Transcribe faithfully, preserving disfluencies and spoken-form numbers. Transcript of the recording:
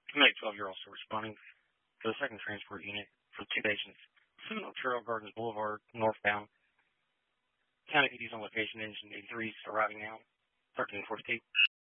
Committee twelve, you're also responding to the second transport unit for two patients. seven Oak Trail Gardens Boulevard, northbound. County P D's on location, engine eighty-three is arriving now, thirteen forty-two.